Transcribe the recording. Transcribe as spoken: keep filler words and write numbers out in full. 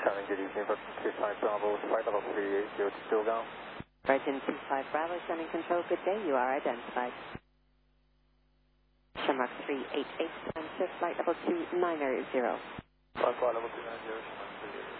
Shannon, good evening, but two five Bravo, flight level three eight zero, still down. Virgin two five Bravo, Shannon Control, good day, you are identified. Shamrock three eight eight, and flight level two nine zero. Flight level two nine zero, Shamrock three eight eight.